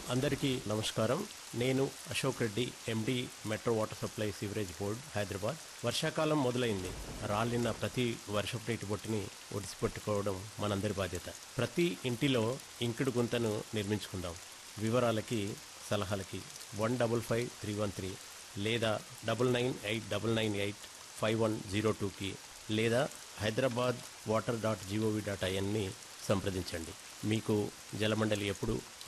అందరికీ నమస్కారం. నేను అశోక్ రెడ్డి, ఎండి, metro water supply sewerage board, Hyderabad. వర్షాకాలం మొదలైంది. రాలిన ప్రతి వర్షపు నీటి బొట్టుని ఒడిసిపెట్టుకోవడం మనందరి బాధ్యత. ప్రతి ఇంటిలో ఇంకుడు గుంతను నిర్మించుకుందాం. వివరాలకి, సలహాలకి 155313 లేదా 9989985102కి లేదా hyderabadwater.gov.inని సంప్రదించండి. మీకు జలమండలి ఎప్పుడు